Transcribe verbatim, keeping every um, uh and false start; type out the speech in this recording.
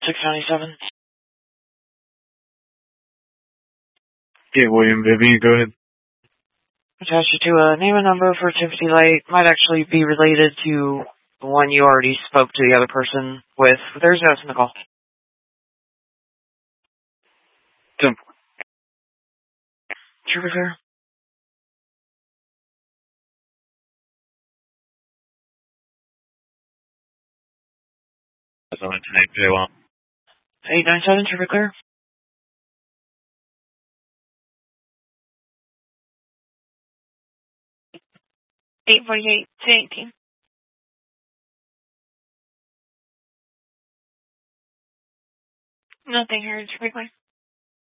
six ninety-seven. Yeah, William Vivian, go ahead. Attach you to a name and number for Tiffany Light. Might actually be related to the one you already spoke to the other person with. There's notes in the call. Ten four. Trooper clear. That's on tonight, J one. eight nine seven, Trooper clear. eight forty-eight to eighteen. Nothing heard, Trooper clear.